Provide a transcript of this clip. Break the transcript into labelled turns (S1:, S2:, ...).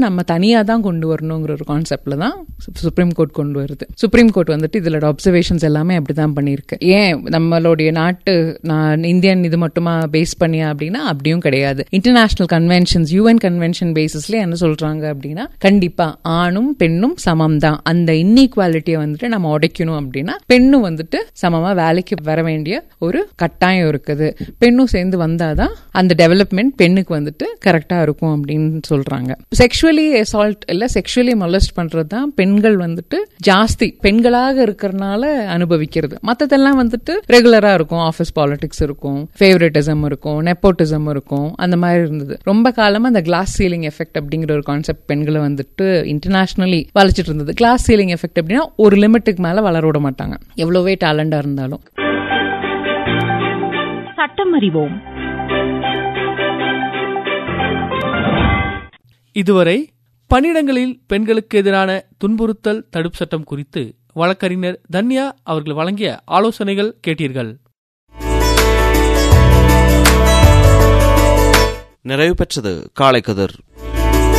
S1: நம்ம தனியா தான் கொண்டு வரணுங்கிற ஒரு கான்செப்ட்ல தான் சுப்ரீம் கோர்ட் கொண்டு வருது. சுப்ரீம் கோர்ட் வந்துட்டு இதோட அப்சர்வேஷன்ஸ் எல்லாமே அப்படிதான் பண்ணிருக்கு. ஏன் நம்மளுடைய நாட்டு இந்தியன் இது மட்டுமா பேஸ் பண்ணியா அப்படின்னா அப்படியும் கிடையாது. இன்டர்நேஷனல் கன்வென்ஷன்ஸ், யூஎன் கன்வென்ஷன் பேசிஸ்ல என்ன சொல்றாங்க அப்படின்னா கண்டிப்பா ஆணும் பெண்ணும் சமம் தான். அந்த இன்இக்வாலிட்டியை வந்துட்டு நம்ம உடைக்கணும் அப்படின்னா பெண்ணும் வந்துட்டு சமமா வேலைக்கு வர வேண்டிய ஒரு கட்டாயம் இருக்குது. பெண்ணும் சேர்ந்து வந்தாதான் அந்த டெவலப்மெண்ட் பெண்ணுக்கு வந்துட்டு கரெக்டா இருக்கும் அப்படின்னு சொல்றாங்க. செக்ஷுவலி அசால்ட் இல்ல செக்ஷுவலி மொலஸ்ட் பண்றதுதான் பெண்கள் வந்துட்டு ஜாஸ்தி பெண்களாக இருக்கிறதுனால அனுபவிக்கிறது. மத்ததெல்லாம் வந்துட்டு ரெகுலரா இருக்கும். ஆபீஸ் பாலிடிக்ஸ் இருக்கும், ஃபேவரட்டிசம் இருக்கும், நெப்போட்டிசம் இருக்கும். அந்த மாதிரி இருந்தது. ரொம்ப காலமா அந்த கிளாஸ் சீலிங் எஃபெக்ட் அப்படிங்கிற ஒரு கான்செப்ட் பெண்களை வந்துட்டு இன்டர்நேஷனலி வளர்ச்சிட்டு இருந்தது. கிளாஸ் சீலிங் எஃபெக்ட் அப்படின்னா ஒரு லிமிட்டுக்கு மேல வளர விட மாட்டாங்க, எவ்வளவே டேலண்டா இருந்தாலும்.
S2: சட்டம் அறிவோம்.
S3: இதுவரை பணியிடங்களில் பெண்களுக்கு எதிரான துன்புறுத்தல் தடுப்பு சட்டம் குறித்து வழக்கறிஞர் தன்யா அவர்கள் வழங்கிய ஆலோசனைகள் கேட்டீர்கள்.
S4: நிறைவு பெற்றது காலை கதிர்.